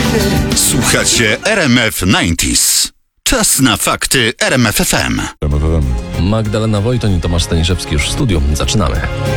Słuchacie RMF 90s. Czas na fakty RMF FM. Magdalena Wojtoń i Tomasz Staniszewski już w studiu. Zaczynamy.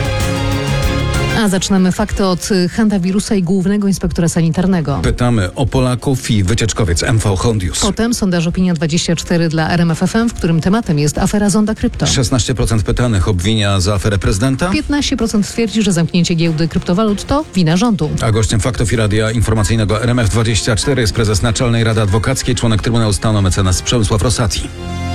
A zaczynamy fakty od hantawirusa i głównego inspektora sanitarnego. Pytamy o Polaków i wycieczkowiec MV Hondius. Potem sondaż Opinia24 dla RMF FM, w którym tematem jest afera Zonda Krypto. 16% pytanych obwinia za aferę prezydenta. 15% twierdzi, że zamknięcie giełdy kryptowalut to wina rządu. A gościem faktów i radia informacyjnego RMF24 jest prezes Naczelnej Rady Adwokackiej, członek Trybunału Stanu mecenas Przemysław Rosati.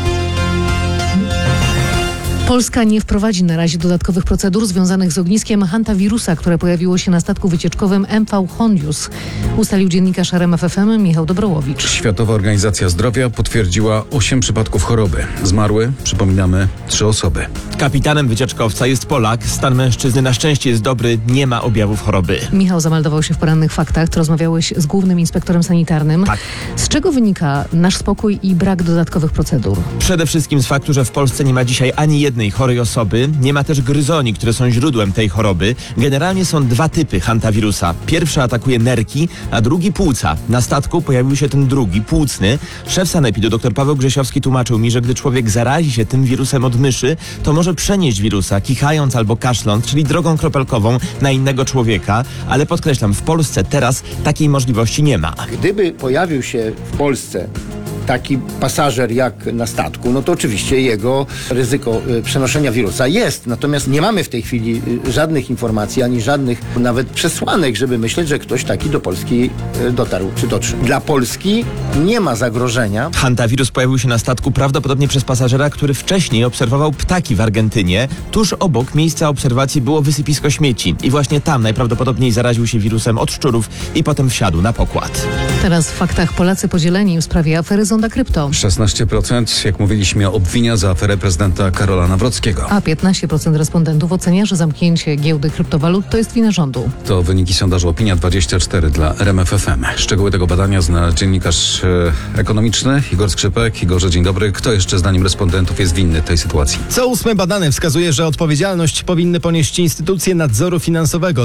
Polska nie wprowadzi na razie dodatkowych procedur związanych z ogniskiem hantawirusa, które pojawiło się na statku wycieczkowym MV Hondius, ustalił dziennikarz RMF FM Michał Dobrołowicz. Światowa Organizacja Zdrowia potwierdziła 8 przypadków choroby. Zmarły, przypominamy, 3 osoby. Kapitanem wycieczkowca jest Polak. Stan mężczyzny na szczęście jest dobry, nie ma objawów choroby. Michał zameldował się w porannych faktach. Ty rozmawiałeś z głównym inspektorem sanitarnym. Tak. Z czego wynika nasz spokój i brak dodatkowych procedur? Przede wszystkim z faktu, że w Polsce nie ma dzisiaj ani jednej chorej osoby, nie ma też gryzoni, które są źródłem tej choroby. Generalnie są 2 typy hantawirusa. Pierwszy atakuje nerki, a drugi płuca. Na statku pojawił się ten drugi, płucny. Szef sanepidu dr Paweł Grzesiowski tłumaczył mi, że gdy człowiek zarazi się tym wirusem od myszy, to może przenieść wirusa, kichając albo kaszląc, czyli drogą kropelkową na innego człowieka. Ale podkreślam, w Polsce teraz takiej możliwości nie ma. Gdyby pojawił się w Polsce taki pasażer jak na statku, no to oczywiście jego ryzyko przenoszenia wirusa jest. Natomiast nie mamy w tej chwili żadnych informacji, ani żadnych nawet przesłanek, żeby myśleć, że ktoś taki do Polski dotarł czy dotrze. Dla Polski nie ma zagrożenia. Hantawirus pojawił się na statku prawdopodobnie przez pasażera, który wcześniej obserwował ptaki w Argentynie. Tuż obok miejsca obserwacji było wysypisko śmieci i właśnie tam najprawdopodobniej zaraził się wirusem od szczurów i potem wsiadł na pokład. Teraz w faktach Polacy podzieleni w sprawie afery Zonda Krypto. 16%, jak mówiliśmy, obwinia za aferę prezydenta Karola Nawrockiego. A 15% respondentów ocenia, że zamknięcie giełdy kryptowalut to jest wina rządu. To wyniki sondażu Opinia24 dla RMF FM. Szczegóły tego badania zna dziennikarz ekonomiczny Igor Skrzypek. Igorze, dzień dobry. Kto jeszcze zdaniem respondentów jest winny tej sytuacji? Co 8 badany wskazuje, że odpowiedzialność powinny ponieść instytucje nadzoru finansowego.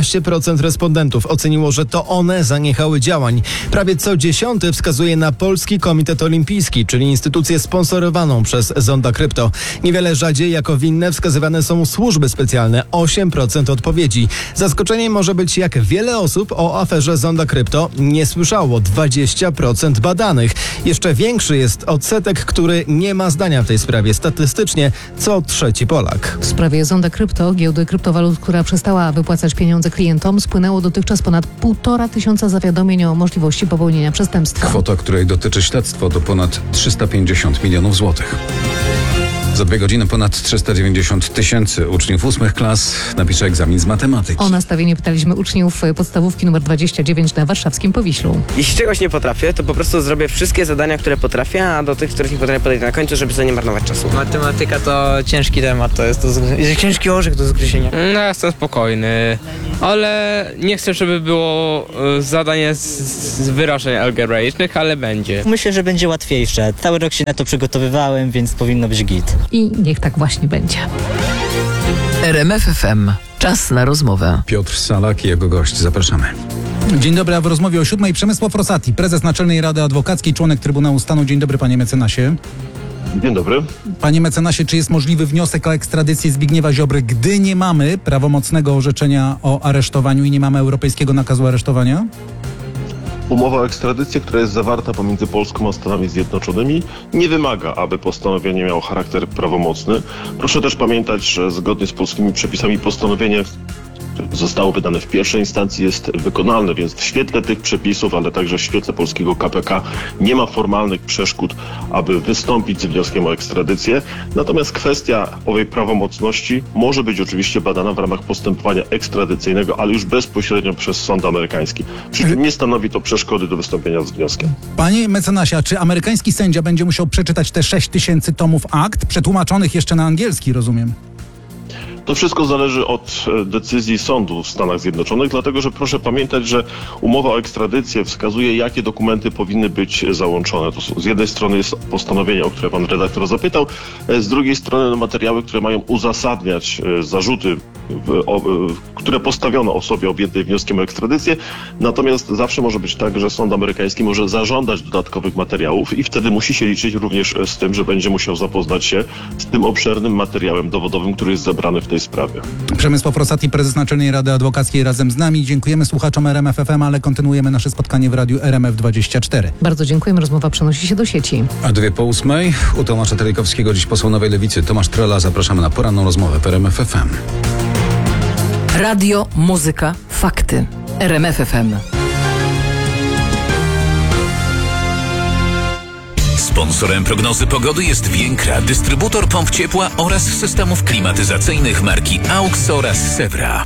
12% respondentów oceniło, że to one zaniechały działań. Prawie co 10 wskazuje na Polski Komitet Olimpijski, czyli instytucję sponsorowaną przez Zonda Krypto. Niewiele rzadziej jako winne wskazywane są służby specjalne. 8% odpowiedzi. Zaskoczeniem może być, jak wiele osób o aferze Zonda Krypto nie słyszało. 20% badanych. Jeszcze większy jest odsetek, który nie ma zdania w tej sprawie. Statystycznie co 3 Polak. W sprawie Zonda Krypto, giełdy kryptowalut, która przestała wypłacać pieniądze klientom, spłynęło dotychczas ponad 1,5 zawiadomień o możliwości popełnienia przestępstwa. Kwota, której dotyczy śledztwo, to ponad 350 milionów złotych. Za 2 godziny ponad 390 000 uczniów 8 klas napisze egzamin z matematyki. O nastawienie pytaliśmy uczniów podstawówki nr 29 na warszawskim Powiślu. Jeśli czegoś nie potrafię, to po prostu zrobię wszystkie zadania, które potrafię, a do tych, których nie potrafię, podejdę na końcu, żeby sobie nie marnować czasu. Matematyka to ciężki temat, to jest ciężki orzech do zgryzienia. No, jestem spokojny, ale nie chcę, żeby było zadanie z wyrażeń algebraicznych, ale będzie. Myślę, że będzie łatwiejsze. Cały rok się na to przygotowywałem, więc powinno być git. I niech tak właśnie będzie. RMF FM. Czas na rozmowę. Piotr Salak i jego gość. Zapraszamy. Dzień dobry, a w rozmowie o 7 Przemysław Rosati, prezes Naczelnej Rady Adwokackiej, członek Trybunału Stanu. Dzień dobry, panie mecenasie. Dzień dobry. Panie mecenasie, czy jest możliwy wniosek o ekstradycję Zbigniewa Ziobry, gdy nie mamy prawomocnego orzeczenia o aresztowaniu i nie mamy europejskiego nakazu aresztowania? Umowa o ekstradycję, która jest zawarta pomiędzy Polską a Stanami Zjednoczonymi, nie wymaga, aby postanowienie miało charakter prawomocny. Proszę też pamiętać, że zgodnie z polskimi przepisami postanowienie zostało wydane w pierwszej instancji, jest wykonalne, więc w świetle tych przepisów, ale także w świetle polskiego KPK nie ma formalnych przeszkód, aby wystąpić z wnioskiem o ekstradycję. Natomiast kwestia owej prawomocności może być oczywiście badana w ramach postępowania ekstradycyjnego, ale już bezpośrednio przez sąd amerykański. Przy czym nie stanowi to przeszkody do wystąpienia z wnioskiem. Panie mecenasie, a czy amerykański sędzia będzie musiał przeczytać te 6 000 tomów akt, przetłumaczonych jeszcze na angielski, rozumiem? To wszystko zależy od decyzji sądu w Stanach Zjednoczonych, dlatego że proszę pamiętać, że umowa o ekstradycję wskazuje, jakie dokumenty powinny być załączone. To z jednej strony jest postanowienie, o które pan redaktor zapytał, z drugiej strony materiały, które mają uzasadniać zarzuty które postawiono osobie objętej wnioskiem o ekstradycję. Natomiast zawsze może być tak, że sąd amerykański może zażądać dodatkowych materiałów i wtedy musi się liczyć również z tym, że będzie musiał zapoznać się z tym obszernym materiałem dowodowym, który jest zebrany w tej sprawie. Przemysław Rosati, prezes Naczelnej Rady Adwokackiej, razem z nami. Dziękujemy słuchaczom RMF FM, ale kontynuujemy nasze spotkanie w radiu RMF24. Bardzo dziękujemy. Rozmowa przenosi się do sieci. A 7:02 u Tomasza Telikowskiego, dziś poseł Nowej Lewicy. Tomasz Trela, zapraszamy na poranną rozmowę w RMF FM. Radio, muzyka, fakty. RMF FM. Sponsorem prognozy pogody jest Więkra, dystrybutor pomp ciepła oraz systemów klimatyzacyjnych marki AUX oraz Sewra.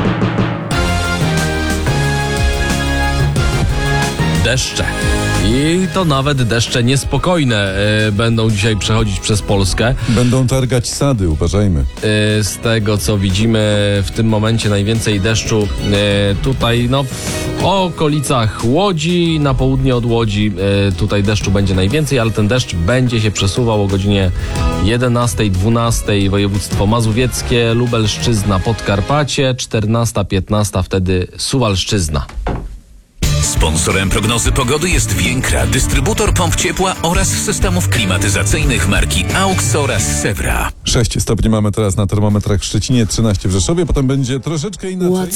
Deszcze. I to nawet deszcze niespokojne będą dzisiaj przechodzić przez Polskę. Będą targać sady, uważajmy. Z tego co widzimy w tym momencie najwięcej deszczu tutaj w okolicach Łodzi, na południe od Łodzi tutaj deszczu będzie najwięcej, ale ten deszcz będzie się przesuwał o godzinie 11, 12 województwo mazowieckie, Lubelszczyzna, Podkarpacie, 14, 15 wtedy Suwalszczyzna. Sponsorem prognozy pogody jest Więkra, dystrybutor pomp ciepła oraz systemów klimatyzacyjnych marki AUX oraz Sewra. 6 stopni mamy teraz na termometrach w Szczecinie, 13 w Rzeszowie, potem będzie troszeczkę inaczej.